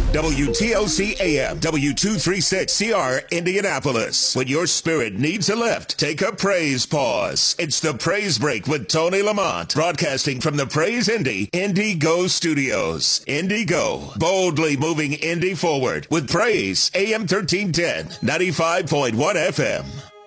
WTOC AM, W236CR, Indianapolis. When your spirit needs a lift, take a praise pause. It's the Praise Break with Tony Lamont, broadcasting from the Praise Indy Go Studios. Go, boldly moving Indy forward with Praise AM 1310, 95.1 FM.